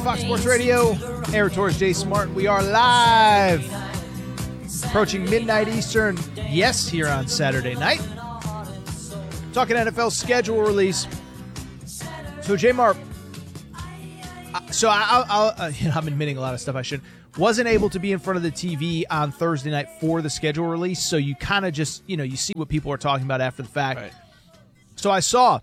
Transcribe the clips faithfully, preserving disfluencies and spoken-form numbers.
Fox Sports Radio. Air Tours Jay Smart. We are live. Approaching midnight Eastern. Yes, here on Saturday night. Talking N F L schedule release. So, Jay Mark. So, I, I'll, uh, you know, I'm admitting a lot of stuff I shouldn't. Wasn't able to be in front of the T V on Thursday night for the schedule release. So, you kind of just, you know, you see what people are talking about after the fact. Right. So, I saw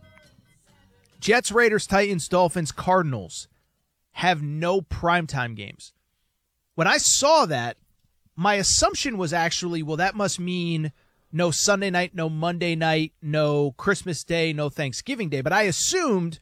Jets, Raiders, Titans, Dolphins, Cardinals have no primetime games. When I saw that, my assumption was actually, well, that must mean no Sunday night, no Monday night, no Christmas Day, no Thanksgiving Day. But I assumed,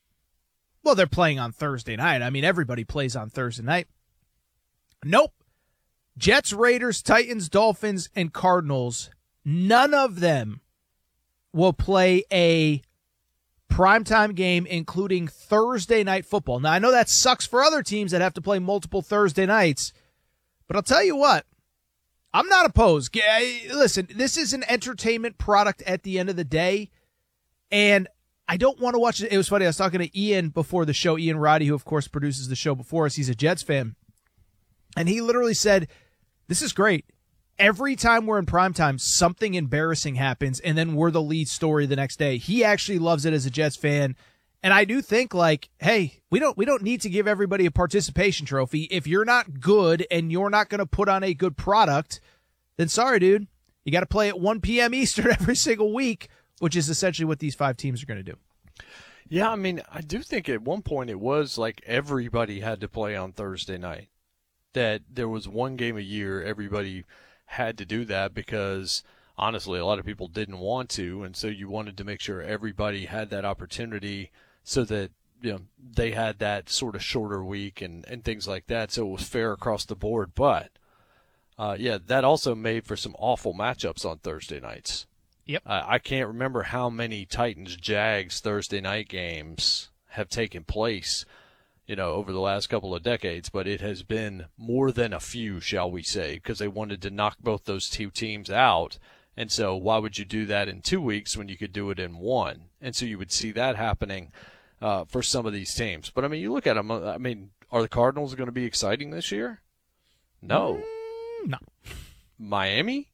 well, they're playing on Thursday night. I mean, everybody plays on Thursday night. Nope. Jets, Raiders, Titans, Dolphins, and Cardinals, none of them will play a primetime game, including Thursday night football. Now, I know that sucks for other teams that have to play multiple Thursday nights, but I'll tell you what, I'm not opposed. Listen, this is an entertainment product at the end of the day, and I don't want to watch it. It was funny, I was talking to Ian before the show, Ian Roddy, who, of course, produces the show before us. He's a Jets fan, and he literally said, this is great. Every time we're in primetime, something embarrassing happens, and then we're the lead story the next day. He actually loves it as a Jets fan, and I do think, like, hey, we don't we don't need to give everybody a participation trophy. If you're not good and you're not going to put on a good product, then sorry, dude. You got to play at one p.m. Eastern every single week, which is essentially what these five teams are going to do. Yeah, I mean, I do think at one point it was like everybody had to play on Thursday night, that there was one game a year everybody had to do that because, honestly, a lot of people didn't want to, and so you wanted to make sure everybody had that opportunity so that, you know, they had that sort of shorter week and, and things like that, so it was fair across the board. But, uh, yeah, that also made for some awful matchups on Thursday nights. Yep. Uh, I can't remember how many Titans-Jags Thursday night games have taken place, you know, over the last couple of decades, but it has been more than a few, shall we say, because they wanted to knock both those two teams out. And so why would you do that in two weeks when you could do it in one? And so you would see that happening uh, for some of these teams. But, I mean, you look at them, I mean, are the Cardinals going to be exciting this year? No. Mm, no. Miami?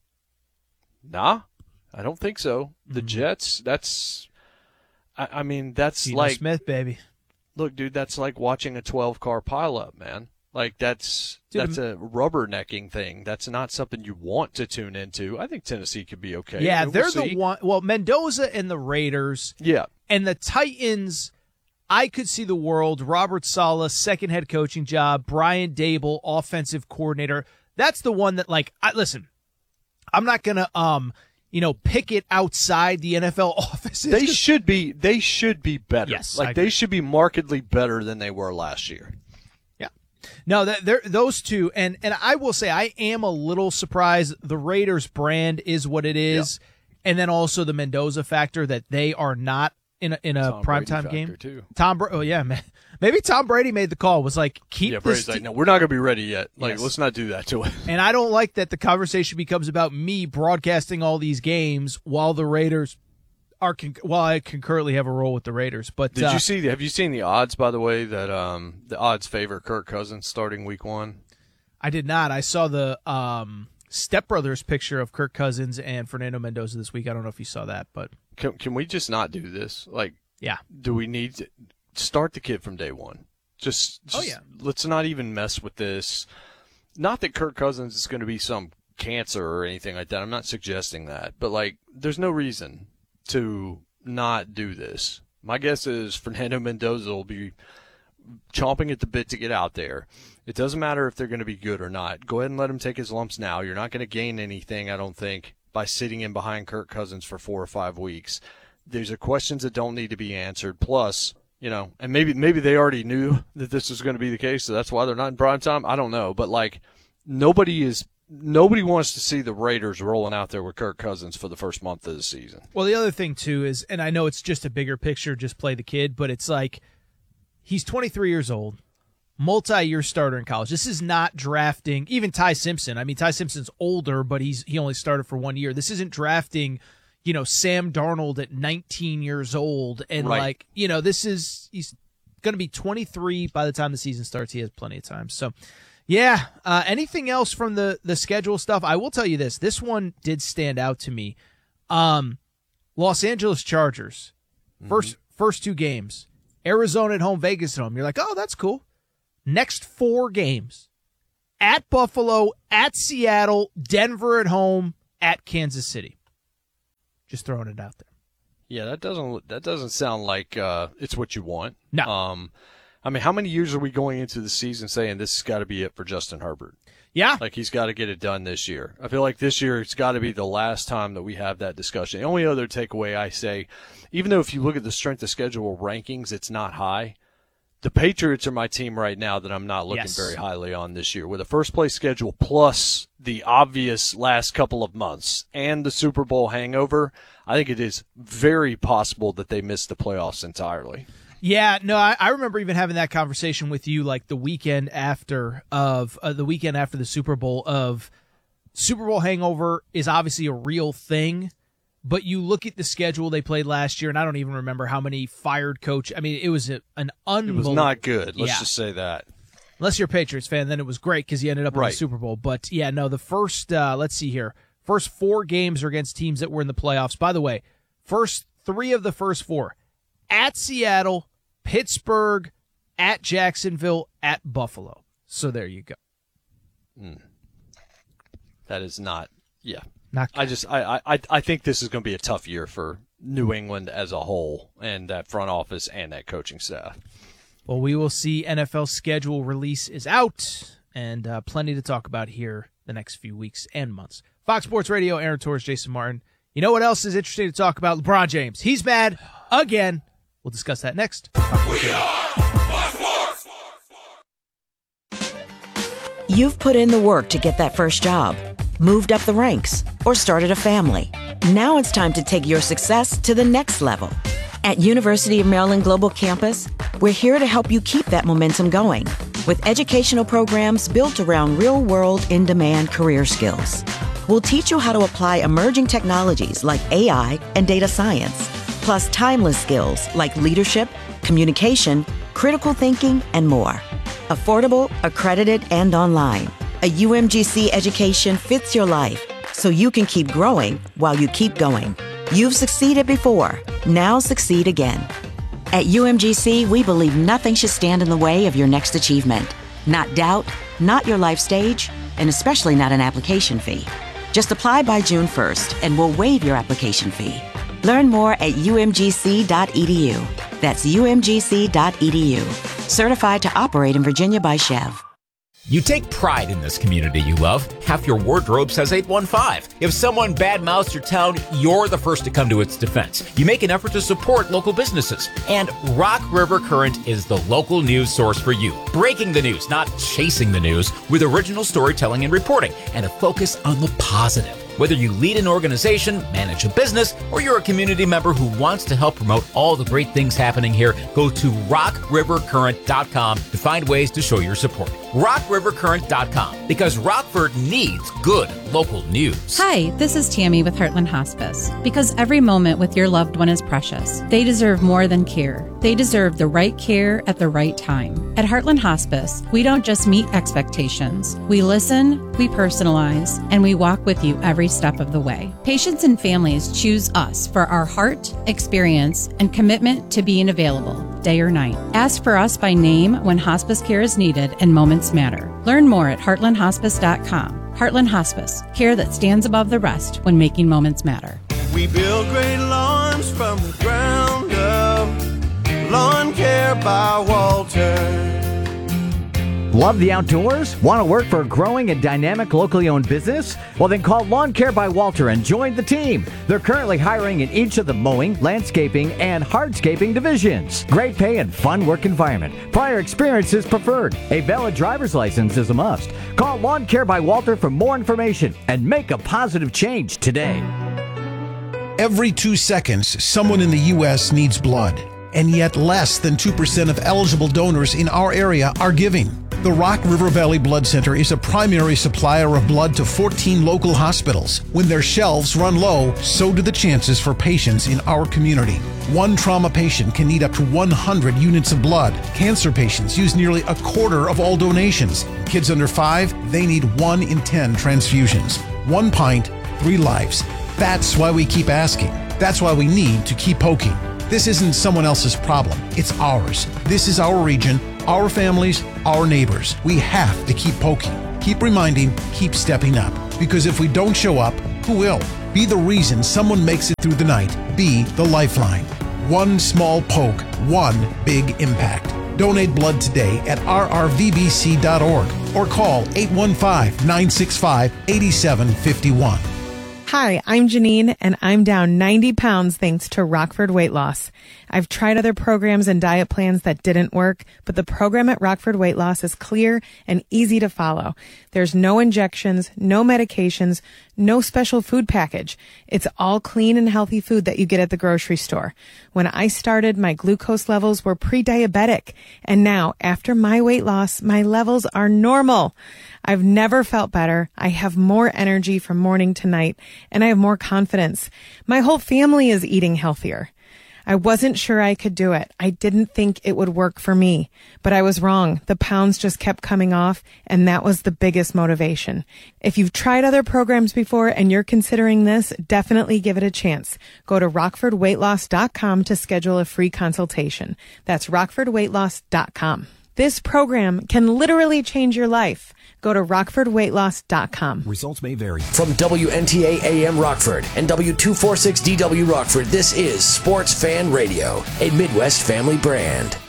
Nah, I don't think so. The mm-hmm. Jets, that's, I, I mean, that's Geno like. Smith, baby. Look, dude, that's like watching a twelve-car pileup, man. Like, that's dude, that's a rubbernecking thing. That's not something you want to tune into. I think Tennessee could be okay. Yeah, we'll they're see. the one. Well, Mendoza and the Raiders. Yeah. And the Titans, I could see the world. Robert Saleh, second head coaching job. Brian Dable, offensive coordinator. That's the one that, like, I, listen, I'm not going to, um, you know, pick it outside the N F L offices. They should be. They should be better. Yes, like they should be markedly better than they were last year. Yeah. No, they're those two, and and I will say I am a little surprised. The Raiders brand is what it is, yeah. And then also the Mendoza factor that they are not in a in a primetime game. Too. Tom, Bra- oh yeah, man. Maybe Tom Brady made the call. Was like, keep yeah, this. Brady's like, no, we're not going to be ready yet. Like, yes. Let's not do that to it. And I don't like that the conversation becomes about me broadcasting all these games while the Raiders are con- while I concurrently have a role with the Raiders. But did uh, you see? Have you seen the odds, by the way, that um the odds favor Kirk Cousins starting week one? I did not. I saw the um Step Brothers picture of Kirk Cousins and Fernando Mendoza this week. I don't know if you saw that, but can can we just not do this? Like, yeah, do we need to start the kid from day one? Just, just oh, yeah. Let's not even mess with this. Not that Kirk Cousins is going to be some cancer or anything like that. I'm not suggesting that. But, like, there's no reason to not do this. My guess is Fernando Mendoza will be chomping at the bit to get out there. It doesn't matter if they're going to be good or not. Go ahead and let him take his lumps now. You're not going to gain anything, I don't think, by sitting in behind Kirk Cousins for four or five weeks. These are questions that don't need to be answered. Plus, you know, and maybe maybe they already knew that this was going to be the case, so that's why they're not in prime time. I don't know, but like nobody is nobody wants to see the Raiders rolling out there with Kirk Cousins for the first month of the season. Well, the other thing too is, and I know it's just a bigger picture, just play the kid, but it's like he's twenty-three years old, multi-year starter in college. This is not drafting even Ty Simpson. I mean, Ty Simpson's older, but he's he only started for one year. This isn't drafting, you know, Sam Darnold at nineteen years old, and right. like, you know, this is he's going to be twenty-three by the time the season starts. He has plenty of time. So, yeah. Uh, anything else from the the schedule stuff? I will tell you this. This one did stand out to me. Um, Los Angeles Chargers, first mm-hmm. first two games. Arizona at home, Vegas at home. You're like, oh, that's cool. Next four games. At Buffalo, at Seattle, Denver at home, at Kansas City. Just throwing it out there. Yeah, that doesn't that doesn't sound like uh, it's what you want. No. Um, I mean, how many years are we going into the season saying this has got to be it for Justin Herbert? Yeah. Like, he's got to get it done this year. I feel like this year it's got to be the last time that we have that discussion. The only other takeaway I say, even though if you look at the strength of schedule rankings, it's not high, the Patriots are my team right now that I'm not looking yes. very highly on this year. With a first-place schedule plus the obvious last couple of months and the Super Bowl hangover, I think it is very possible that they miss the playoffs entirely. Yeah, no, I, I remember even having that conversation with you like the weekend after of uh, the weekend after the Super Bowl of Super Bowl hangover is obviously a real thing, but you look at the schedule they played last year, and I don't even remember how many fired coach. I mean, it was a, an unbelievable. It was not good. Let's yeah. just say that. Unless you're a Patriots fan, then it was great because you ended up in right. the Super Bowl. But yeah, no, the first uh, let's see here, first four games are against teams that were in the playoffs. By the way, first three of the first four at Seattle, Pittsburgh, at Jacksonville, at Buffalo. So there you go. Mm. That is not, yeah. Not I just, I, I, I think this is going to be a tough year for New England as a whole, and that front office and that coaching staff. Well, we will see. N F L schedule release is out, and uh, plenty to talk about here the next few weeks and months. Fox Sports Radio, Aaron Torres, Jason Martin. You know what else is interesting to talk about? LeBron James. He's mad again. We'll discuss that next. We are Fox Sports. You've put in the work to get that first job, moved up the ranks, or started a family. Now it's time to take your success to the next level. At University of Maryland Global Campus, we're here to help you keep that momentum going with educational programs built around real-world, in-demand career skills. We'll teach you how to apply emerging technologies like A I and data science, plus timeless skills like leadership, communication, critical thinking, and more. Affordable, accredited, and online. A U M G C education fits your life, so you can keep growing while you keep going. You've succeeded before. Now succeed again. At U M G C, we believe nothing should stand in the way of your next achievement. Not doubt, not your life stage, and especially not an application fee. Just apply by June first, and we'll waive your application fee. Learn more at U M G C dot E D U. That's U M G C dot E D U. Certified to operate in Virginia by Chev. You take pride in this community you love. Half your wardrobe says eight one five. If someone badmouths your town, you're the first to come to its defense. You make an effort to support local businesses. And Rock River Current is the local news source for you. Breaking the news, not chasing the news, with original storytelling and reporting, and a focus on the positive. Whether you lead an organization, manage a business, or you're a community member who wants to help promote all the great things happening here, go to rock river current dot com to find ways to show your support. rock river current dot com, because Rockford needs good local news. Hi, this is Tammy with Heartland Hospice. Because every moment with your loved one is precious. They deserve more than care. They deserve the right care at the right time. At Heartland Hospice, we don't just meet expectations. We listen, we personalize, and we walk with you every step of the way. Patients and families choose us for our heart, experience, and commitment to being available day or night. Ask for us by name when hospice care is needed and moments matter. Learn more at heartland hospice dot com. Heartland Hospice, care that stands above the rest when making moments matter. We build great lawns from the ground up. Lawn Care by Walter. Love the outdoors? Want to work for a growing and dynamic locally owned business? Well, then call Lawn Care by Walter and join the team. They're currently hiring in each of the mowing, landscaping, and hardscaping divisions. Great pay and fun work environment. Prior experience is preferred. A valid driver's license is a must. Call Lawn Care by Walter for more information and make a positive change today. Every two seconds, someone in the U S needs blood, and yet less than two percent of eligible donors in our area are giving. The Rock River Valley Blood Center is a primary supplier of blood to fourteen local hospitals. When their shelves run low, so do the chances for patients in our community. One trauma patient can need up to one hundred units of blood. Cancer patients use nearly a quarter of all donations. Kids under five, they need one in ten transfusions. One pint, three lives. That's why we keep asking. That's why we need to keep poking. This isn't someone else's problem. It's ours. This is our region, our families, our neighbors. We have to keep poking, keep reminding, keep stepping up. Because if we don't show up, who will? Be the reason someone makes it through the night. Be the lifeline. One small poke, one big impact. Donate blood today at r r v b c dot org or call eight one five, nine six five, eight seven five one. Hi, I'm Janine, and I'm down ninety pounds thanks to Rockford Weight Loss. I've tried other programs and diet plans that didn't work, but the program at Rockford Weight Loss is clear and easy to follow. There's no injections, no medications, no special food package. It's all clean and healthy food that you get at the grocery store. When I started, my glucose levels were pre-diabetic, and now, after my weight loss, my levels are normal. I've never felt better. I have more energy from morning to night, and I have more confidence. My whole family is eating healthier. I wasn't sure I could do it. I didn't think it would work for me, but I was wrong. The pounds just kept coming off, and that was the biggest motivation. If you've tried other programs before and you're considering this, definitely give it a chance. Go to rockford weight loss dot com to schedule a free consultation. That's rockford weight loss dot com. This program can literally change your life. Go to rockford weight loss dot com. Results may vary. From W N T A A M Rockford and W two forty-six D W Rockford, this is Sports Fan Radio, a Midwest family brand.